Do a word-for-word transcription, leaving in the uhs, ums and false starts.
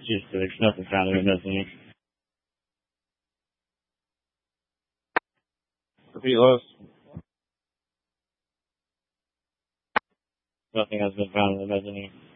Just there's nothing found in the mezzanine. Repeat, Lois. Nothing has been found in the mezzanine.